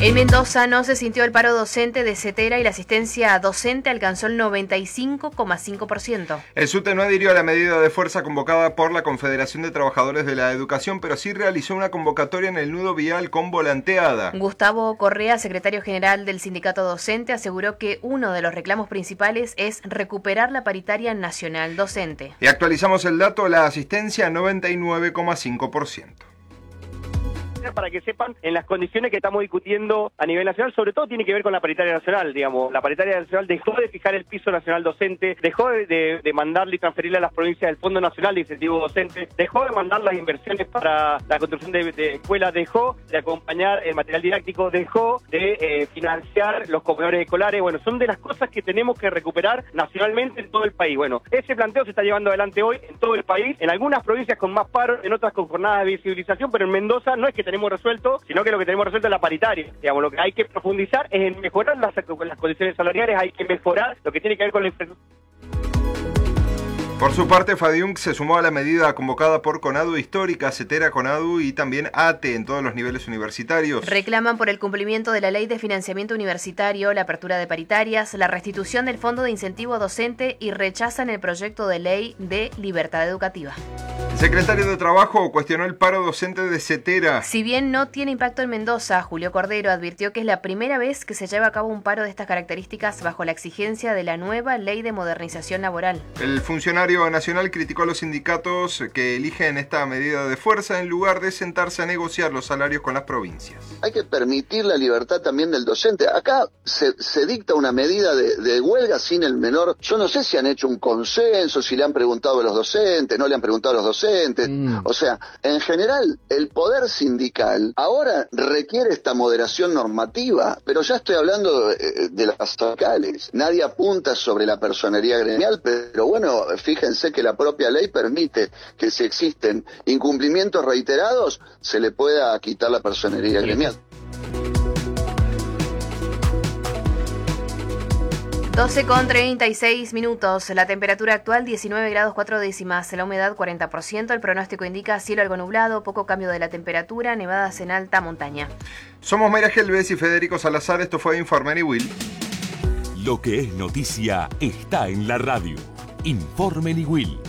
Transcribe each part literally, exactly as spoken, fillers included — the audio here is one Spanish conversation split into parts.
En Mendoza no se sintió el paro docente de CETERA y la asistencia docente alcanzó el noventa y cinco coma cinco por ciento. El SUTE no adhirió a la medida de fuerza convocada por la Confederación de Trabajadores de la Educación, pero sí realizó una convocatoria en el nudo vial con volanteada. Gustavo Correa, secretario general del sindicato docente, aseguró que uno de los reclamos principales es recuperar la paritaria nacional docente. Y actualizamos el dato, la asistencia noventa y nueve coma cinco por ciento. Para que sepan, en las condiciones que estamos discutiendo a nivel nacional, sobre todo tiene que ver con la paritaria nacional, digamos. La paritaria nacional dejó de fijar el piso nacional docente, dejó de, de, de mandarle y transferirle a las provincias del Fondo Nacional de Incentivo Docente, dejó de mandar las inversiones para la construcción de, de escuelas, dejó de acompañar el material didáctico, dejó de eh, financiar los comedores escolares. Bueno, son de las cosas que tenemos que recuperar nacionalmente en todo el país. Bueno, ese planteo se está llevando adelante hoy en todo el país, en algunas provincias con más paro, en otras con jornadas de visibilización, pero en Mendoza no es que tenemos resuelto, sino que lo que tenemos resuelto es la paritaria. Digamos, lo que hay que profundizar es en mejorar las, las condiciones salariales, hay que mejorar lo que tiene que ver con la infraestructura. Por su parte, FADIUNC se sumó a la medida convocada por CONADU Histórica, CETERA, CONADU y también ATE en todos los niveles universitarios. Reclaman por el cumplimiento de la Ley de Financiamiento Universitario, la apertura de paritarias, la restitución del Fondo de Incentivo Docente y rechazan el proyecto de ley de libertad educativa. El secretario de Trabajo cuestionó el paro docente de CETERA. Si bien no tiene impacto en Mendoza, Julio Cordero advirtió que es la primera vez que se lleva a cabo un paro de estas características bajo la exigencia de la nueva Ley de Modernización Laboral. El funcionario nacional criticó a los sindicatos que eligen esta medida de fuerza en lugar de sentarse a negociar los salarios con las provincias. Hay que permitir la libertad también del docente. Acá se, se dicta una medida de, de huelga sin el menor. Yo no sé si han hecho un consenso, si le han preguntado a los docentes, no le han preguntado a los docentes. Mm. O sea, en general, el poder sindical ahora requiere esta moderación normativa, pero ya estoy hablando de, de las sindicales. Nadie apunta sobre la personería gremial, pero bueno, fíjense Fíjense que la propia ley permite que si existen incumplimientos reiterados, se le pueda quitar la personería gremial. doce con treinta y seis minutos. La temperatura actual diecinueve grados cuatro décimas. La humedad cuarenta por ciento. El pronóstico indica cielo algo nublado, poco cambio de la temperatura, nevadas en alta montaña. Somos Mayra Gelbez y Federico Salazar. Esto fue Informe Niwil. Lo que es noticia está en la radio. Informe Niwil.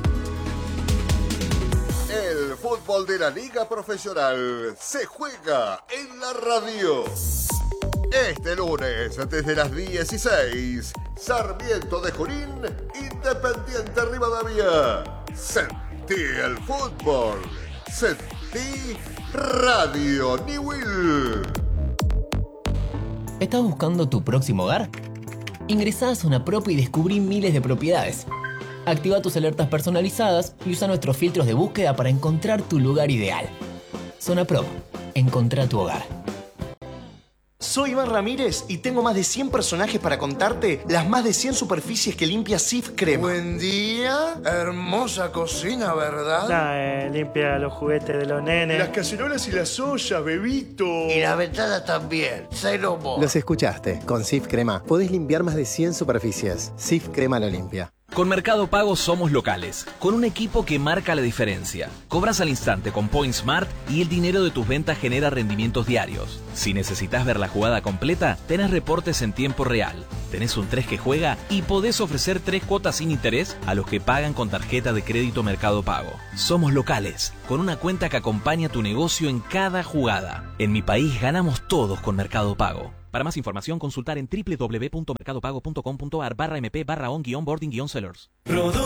El fútbol de la Liga Profesional se juega en la radio. Este lunes, desde las dieciséis, Sarmiento de Junín, Independiente Rivadavia. Sentí el fútbol. Sentí Radio Niwil. ¿Estás buscando tu próximo hogar? Ingresá a Zona Prop y descubrí miles de propiedades. Activa tus alertas personalizadas y usa nuestros filtros de búsqueda para encontrar tu lugar ideal. Zona Prop. Encontrá tu hogar. Soy Iván Ramírez y tengo más de cien personajes para contarte las más de cien superficies que limpia Cif Crema. Buen día, hermosa cocina, ¿verdad? Nah, eh, limpia los juguetes de los nenes. Las cacerolas y las ollas, bebito. Y la ventana también, cero mo. Los escuchaste, con Cif Crema podés limpiar más de cien superficies. Cif Crema lo limpia. Con Mercado Pago somos locales, con un equipo que marca la diferencia. Cobras al instante con Point Smart y el dinero de tus ventas genera rendimientos diarios. Si necesitas ver la jugada completa, tenés reportes en tiempo real. Tenés un tres que juega y podés ofrecer tres cuotas sin interés a los que pagan con tarjeta de crédito Mercado Pago. Somos locales, con una cuenta que acompaña tu negocio en cada jugada. En mi país ganamos todos con Mercado Pago. Para más información, consultar en w w w punto mercado pago punto com punto a r barra m p barra on guión boarding guión sellers.